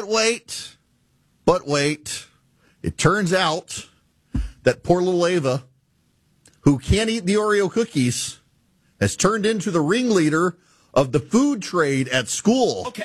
But wait. It turns out that poor little Ava, who can't eat the Oreo cookies, has turned into the ringleader of the food trade at school. Okay.